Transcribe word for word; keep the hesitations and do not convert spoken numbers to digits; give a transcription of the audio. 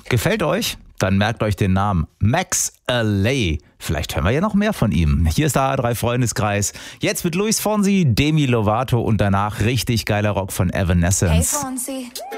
Gefällt euch? Dann merkt euch den Namen Max Allee. Vielleicht hören wir ja noch mehr von ihm. Hier ist der A drei Freundeskreis. Jetzt mit Luis Fonsi, Demi Lovato und danach richtig geiler Rock von Evanescence. Hey Fonsi.